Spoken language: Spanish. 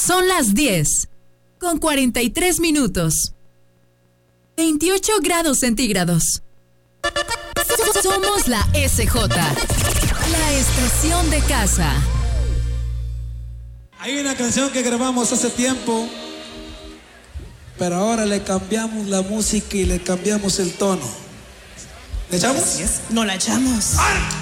Son las 10, con 43 minutos. 28 grados centígrados. Somos la SJ, la estación de casa. Hay una canción que grabamos hace tiempo, pero ahora le cambiamos la música y le cambiamos el tono. ¿Le echamos? No la echamos. ¡Ah!